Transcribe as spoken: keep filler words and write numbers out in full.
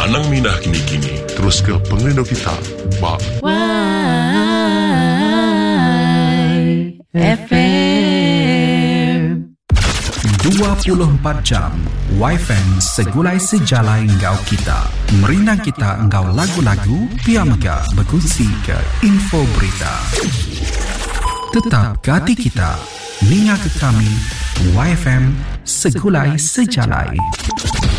Anang minah kini-kini, terus ke pengendau kita. Ba. Y F M dua puluh empat jam Y F M segulai sejalai engkau kita. Merindang kita engkau lagu-lagu, pia mega berkongsi ke info berita. Tetap ke hati kita, ninga ke kami, Y F M segulai sejalai.